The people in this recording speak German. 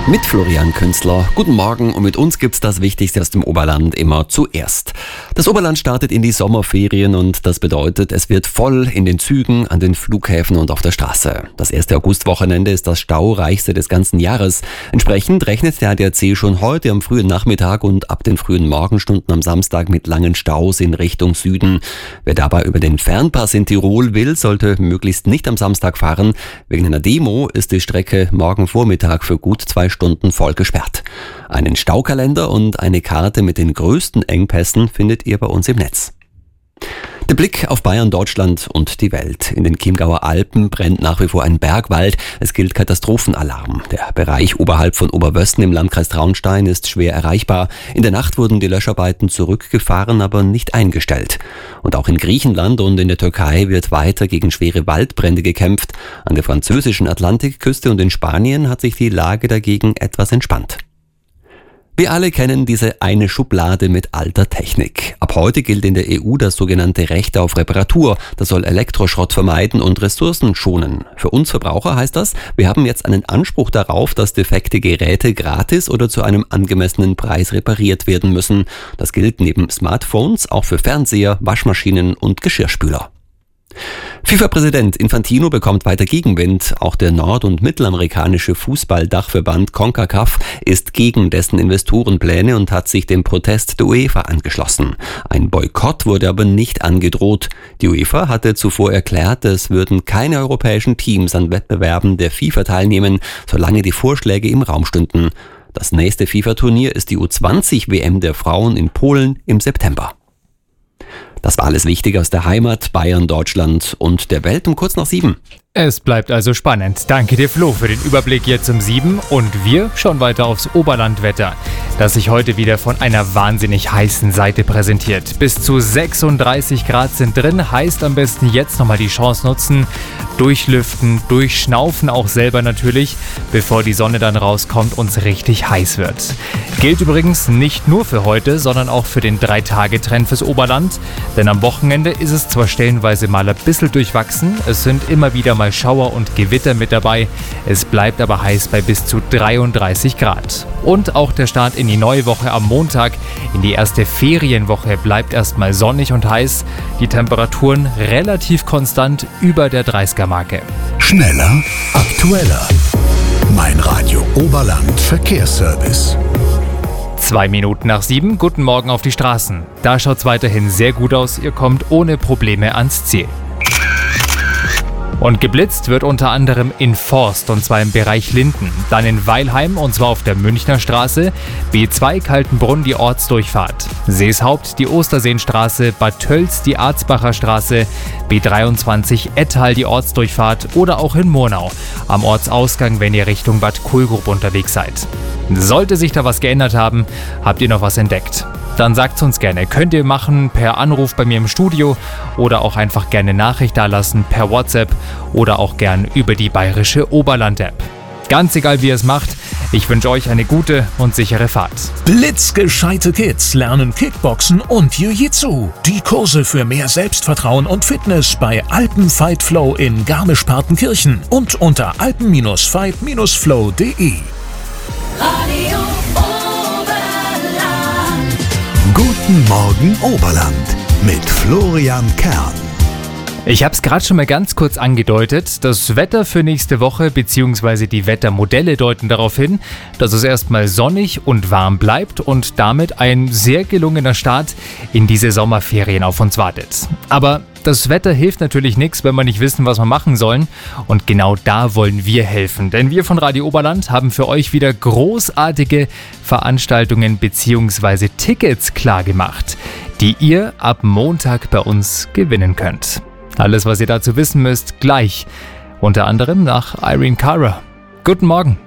Mit Florian Künzler. Guten Morgen und mit uns gibt's das Wichtigste aus dem Oberland immer zuerst. Das Oberland startet in die Sommerferien und das bedeutet, es wird voll in den Zügen, an den Flughäfen und auf der Straße. Das erste Augustwochenende ist das staureichste des ganzen Jahres. Entsprechend rechnet der ADAC schon heute am frühen Nachmittag und ab den frühen Morgenstunden am Samstag mit langen Staus in Richtung Süden. Wer dabei über den Fernpass in Tirol will, sollte möglichst nicht am Samstag fahren. Wegen einer Demo ist die Strecke morgen Vormittag für gut 2 Stunden voll gesperrt. Einen Staukalender und eine Karte mit den größten Engpässen findet ihr bei uns im Netz. Der Blick auf Bayern, Deutschland und die Welt. In den Chiemgauer Alpen brennt nach wie vor ein Bergwald. Es gilt Katastrophenalarm. Der Bereich oberhalb von Oberwösten im Landkreis Traunstein ist schwer erreichbar. In der Nacht wurden die Löscharbeiten zurückgefahren, aber nicht eingestellt. Und auch in Griechenland und in der Türkei wird weiter gegen schwere Waldbrände gekämpft. An der französischen Atlantikküste und in Spanien hat sich die Lage dagegen etwas entspannt. Wir alle kennen diese eine Schublade mit alter Technik. Ab heute gilt in der EU das sogenannte Recht auf Reparatur. Das soll Elektroschrott vermeiden und Ressourcen schonen. Für uns Verbraucher heißt das, wir haben jetzt einen Anspruch darauf, dass defekte Geräte gratis oder zu einem angemessenen Preis repariert werden müssen. Das gilt neben Smartphones auch für Fernseher, Waschmaschinen und Geschirrspüler. FIFA-Präsident Infantino bekommt weiter Gegenwind. Auch der nord- und mittelamerikanische Fußballdachverband CONCACAF ist gegen dessen Investorenpläne und hat sich dem Protest der UEFA angeschlossen. Ein Boykott wurde aber nicht angedroht. Die UEFA hatte zuvor erklärt, es würden keine europäischen Teams an Wettbewerben der FIFA teilnehmen, solange die Vorschläge im Raum stünden. Das nächste FIFA-Turnier ist die U20-WM der Frauen in Polen im September. Das war alles Wichtige aus der Heimat, Bayern, Deutschland und der Welt um kurz nach 7. Es bleibt also spannend. Danke dir, Flo, für den Überblick jetzt um 7. Und wir schauen weiter aufs Oberlandwetter, das sich heute wieder von einer wahnsinnig heißen Seite präsentiert. Bis zu 36 Grad sind drin, heißt am besten jetzt nochmal die Chance nutzen, durchlüften, durchschnaufen auch selber natürlich, bevor die Sonne dann rauskommt und es richtig heiß wird. Gilt übrigens nicht nur für heute, sondern auch für den 3-Tage-Trend fürs Oberland. Denn am Wochenende ist es zwar stellenweise mal ein bisschen durchwachsen, es sind immer wieder mal Schauer und Gewitter mit dabei. Es bleibt aber heiß bei bis zu 33 Grad. Und auch der Start in die neue Woche am Montag, in die erste Ferienwoche, bleibt erstmal sonnig und heiß. Die Temperaturen relativ konstant über der 30er-Marke. Schneller, aktueller. Mein Radio Oberland Verkehrsservice. 2 Minuten nach 7, guten Morgen auf die Straßen. Da schaut's weiterhin sehr gut aus, ihr kommt ohne Probleme ans Ziel. Und geblitzt wird unter anderem in Forst, und zwar im Bereich Linden. Dann in Weilheim, und zwar auf der Münchner Straße. B2 Kaltenbrunn die Ortsdurchfahrt. Seeshaupt die Osterseenstraße, Bad Tölz die Arzbacher Straße. B23 Ettal die Ortsdurchfahrt oder auch in Murnau am Ortsausgang, wenn ihr Richtung Bad Kohlgrub unterwegs seid. Sollte sich da was geändert haben, habt ihr noch was entdeckt? Dann sagt's uns gerne. Könnt ihr machen per Anruf bei mir im Studio oder auch einfach gerne Nachricht dalassen per WhatsApp oder auch gern über die bayerische Oberland-App. Ganz egal, wie ihr es macht, ich wünsche euch eine gute und sichere Fahrt. Blitzgescheite Kids lernen Kickboxen und Jiu-Jitsu. Die Kurse für mehr Selbstvertrauen und Fitness bei Alpen Fight Flow in Garmisch-Partenkirchen und unter alpen-fight-flow.de. Radio Oberland. Guten Morgen Oberland mit Florian Kern. Ich habe es gerade schon mal ganz kurz angedeutet. Das Wetter für nächste Woche bzw. die Wettermodelle deuten darauf hin, dass es erstmal sonnig und warm bleibt und damit ein sehr gelungener Start in diese Sommerferien auf uns wartet. Aber das Wetter hilft natürlich nichts, wenn wir nicht wissen, was wir machen sollen. Und genau da wollen wir helfen. Denn wir von Radio Oberland haben für euch wieder großartige Veranstaltungen bzw. Tickets klargemacht, die ihr ab Montag bei uns gewinnen könnt. Alles, was ihr dazu wissen müsst, gleich. Unter anderem nach Irene Cara. Guten Morgen.